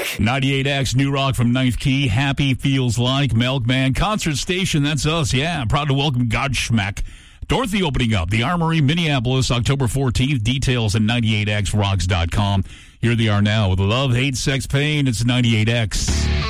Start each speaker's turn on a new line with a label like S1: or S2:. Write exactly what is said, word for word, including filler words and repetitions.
S1: ninety-eight X, New Rock from Ninth Key. Happy Feels Like. Milkman. Concert Station, that's us. Yeah, proud to welcome Godsmack. Dorothy opening up. The Armory, Minneapolis, October fourteenth. Details at ninety-eight x rocks dot com. Here they are now with Love, Hate, Sex, Pain. It's ninety-eight X.